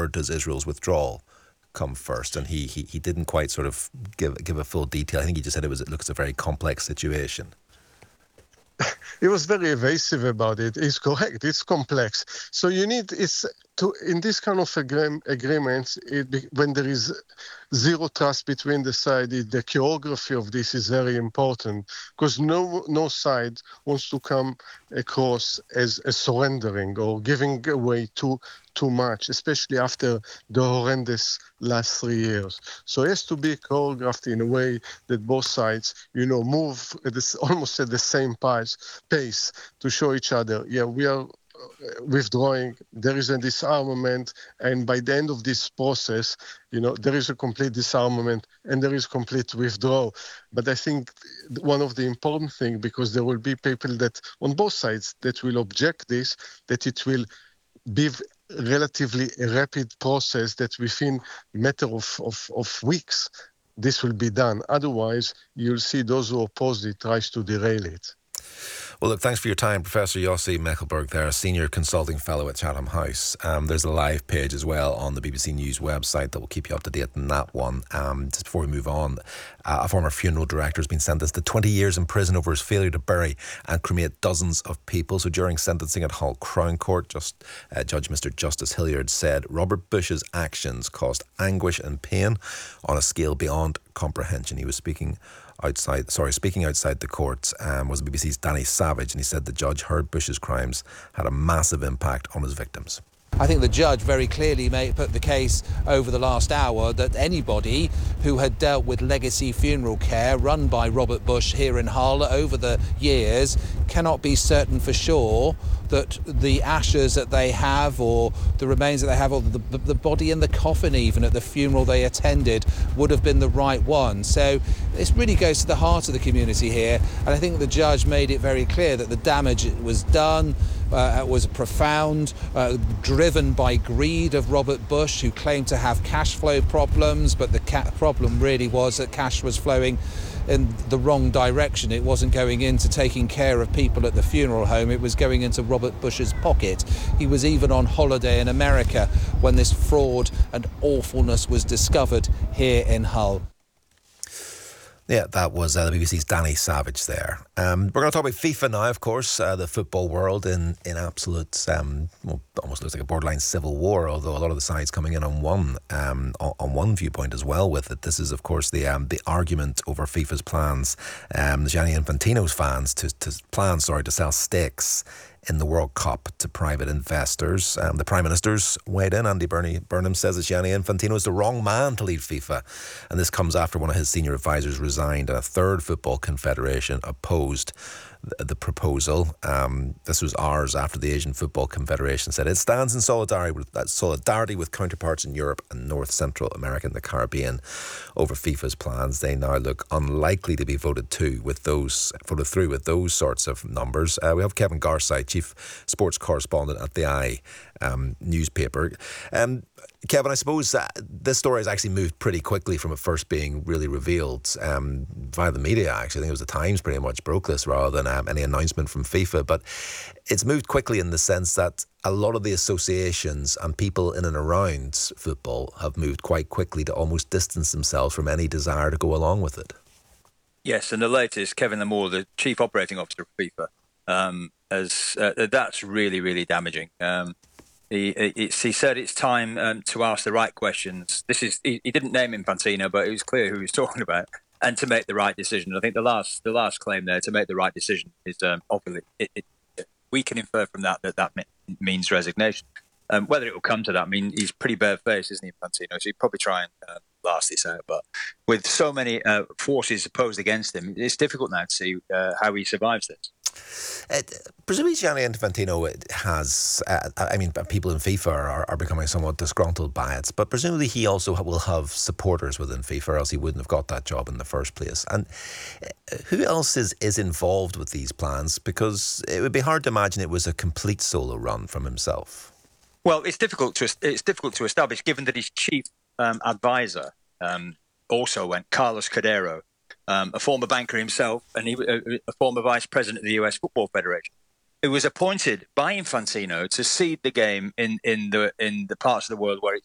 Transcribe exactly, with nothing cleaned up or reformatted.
or does Israel's withdrawal come first? And he, he, he didn't quite sort of give give a full detail. I think he just said it was it looks a very complex situation. He was very evasive about it. It's correct. It's complex. So you need it's to in this kind of agree, agreements it, when there is zero trust between the sides. The choreography of this is very important because no no side wants to come across as, as surrendering or giving away too too much, especially after the horrendous last three years. So it has to be choreographed in a way that both sides, you know, move at this, almost at the same pace, pace to show each other, yeah, we are withdrawing, there is a disarmament, and by the end of this process, you know, there is a complete disarmament and there is complete withdrawal. But I think one of the important things, because there will be people that on both sides that will object this, that it will be relatively a rapid process that within a matter of, of, of weeks, this will be done. Otherwise, you'll see those who oppose it tries to derail it. Well, look, thanks for your time, Professor Yossi Mechelberg there, Senior Consulting Fellow at Chatham House. Um, there's a live page as well on the B B C News website that will keep you up to date on that one. Um, just before we move on, uh, a former funeral director has been sentenced to twenty years in prison over his failure to bury and cremate dozens of people. So during sentencing at Hull Crown Court, just uh, Judge Mister Justice Hilliard said Robert Bush's actions caused anguish and pain on a scale beyond comprehension. He was speaking outside, sorry, speaking outside the court um, was B B C's Danny Savage, and he said the judge heard Bush's crimes had a massive impact on his victims. I think the judge very clearly made, put the case over the last hour that anybody who had dealt with legacy funeral care run by Robert Bush here in Hull over the years cannot be certain for sure that the ashes that they have or the remains that they have or the, the body in the coffin even at the funeral they attended would have been the right one. So this really goes to the heart of the community here, and I think the judge made it very clear that the damage was done Uh, was profound, uh, driven by greed of Robert Bush, who claimed to have cash flow problems, but the ca- problem really was that cash was flowing in the wrong direction. It wasn't going into taking care of people at the funeral home, it was going into Robert Bush's pocket. He was even on holiday in America when this fraud and awfulness was discovered here in Hull. Yeah, that was uh, the B B C's Danny Savage there. Um, we're going to talk about FIFA now, of course, uh, the football world in, in absolute, um, well, almost looks like a borderline civil war, although a lot of the sides coming in on one um, on, on one viewpoint as well with it. This is, of course, the um, the argument over FIFA's plans, um, Gianni Infantino's fans to, to plan, sorry, to sell stakes in the World Cup to private investors. Um, the Prime Minister's weighed in. Andy Burney, Burnham says that Gianni Infantino is the wrong man to lead FIFA. And this comes after one of his senior advisors resigned and a third football confederation opposed the, the proposal. Um, this was hours after the Asian Football Confederation said it stands in solidarity with, uh, solidarity with counterparts in Europe and North Central America and the Caribbean over FIFA's plans. They now look unlikely to be voted to with those voted through with those sorts of numbers. Uh, we have Kevin Garside, Chief Sports Correspondent at the I um, newspaper. Um, Kevin, I suppose uh, this story has actually moved pretty quickly from it first being really revealed um, via the media, actually. I think it was the Times pretty much broke this rather than um, any announcement from FIFA. But it's moved quickly in the sense that a lot of the associations and people in and around football have moved quite quickly to almost distance themselves from any desire to go along with it. Yes, and the latest, Kevin Lamore, the Chief Operating Officer of FIFA, um, as uh, that's really, really damaging. Um, he, it's, he said it's time um, to ask the right questions. This is he, he didn't name Infantino, but it was clear who he was talking about, and to make the right decision. I think the last the last claim there, to make the right decision, is um, obviously it, it, we can infer from that that that means resignation. Um, whether it will come to that, I mean, he's pretty bare-faced, isn't he, Infantino? So he'd probably try and uh, last this out. But with so many uh, forces opposed against him, it's difficult now to see uh, how he survives this. Uh, presumably Gianni Infantino has, uh, I mean, people in FIFA are, are becoming somewhat disgruntled by it, but presumably he also will have supporters within FIFA, or else he wouldn't have got that job in the first place. And uh, who else is, is involved with these plans? Because it would be hard to imagine it was a complete solo run from himself. Well, it's difficult to it's difficult to establish, given that his chief um, advisor um, also went, Carlos Cordero, um, a former banker himself, and he a, a former vice president of the U S Football Federation, who was appointed by Infantino to seed the game in in the in the parts of the world where it's